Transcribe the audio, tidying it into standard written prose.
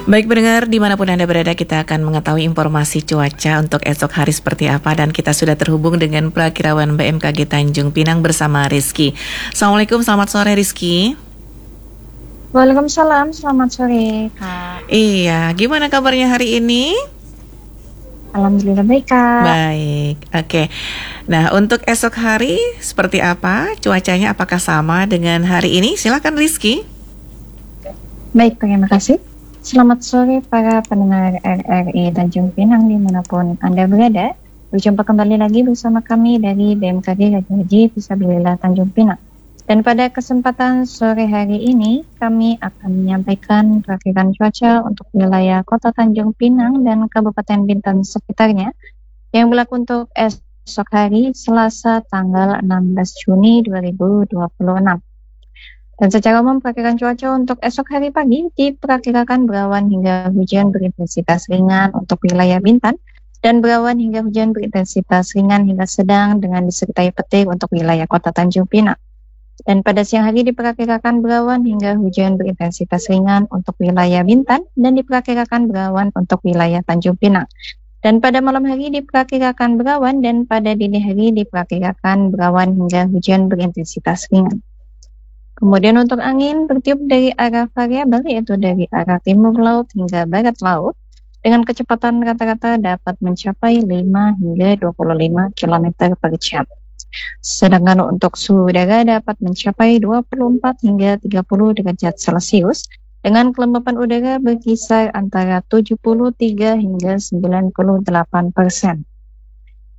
Baik pendengar, dimanapun Anda berada, kita akan mengetahui informasi cuaca untuk esok hari seperti apa. Dan kita sudah terhubung dengan Prakirawan BMKG Tanjung Pinang bersama Rizky. Assalamualaikum, selamat sore Rizky. Waalaikumsalam, selamat sore Kak. Iya, gimana kabarnya hari ini? Alhamdulillah baik Kak. Baik, oke. Nah, untuk esok hari seperti apa? Cuacanya apakah sama dengan hari ini? Silakan Rizky. Baik, terima kasih. Selamat sore para pendengar RRI Tanjung Pinang dimanapun Anda berada. Berjumpa kembali lagi bersama kami dari BMKG Radio Haji Fisabilillah Tanjung Pinang. Dan pada kesempatan sore hari ini, kami akan menyampaikan perakiran cuaca untuk wilayah Kota Tanjung Pinang dan Kabupaten Bintan sekitarnya yang berlaku untuk esok hari Selasa tanggal 16 Juni 2026. Dan secara umum perakiran cuaca untuk esok hari pagi diperkirakan berawan hingga hujan berintensitas ringan untuk wilayah Bintan dan berawan hingga hujan berintensitas ringan hingga sedang dengan disertai petir untuk wilayah Kota Tanjung Pinang. Dan pada siang hari diperkirakan berawan hingga hujan berintensitas ringan untuk wilayah Bintan dan diperkirakan berawan untuk wilayah Tanjung Pinang. Dan pada malam hari diperkirakan berawan dan pada dini hari diperkirakan berawan hingga hujan berintensitas ringan. Kemudian untuk angin bertiup dari arah variabel yaitu dari arah timur laut hingga barat laut dengan kecepatan rata-rata dapat mencapai 5 hingga 25 km per jam. Sedangkan untuk suhu udara dapat mencapai 24 hingga 30 derajat Celcius dengan kelembapan udara berkisar antara 73 hingga 98%.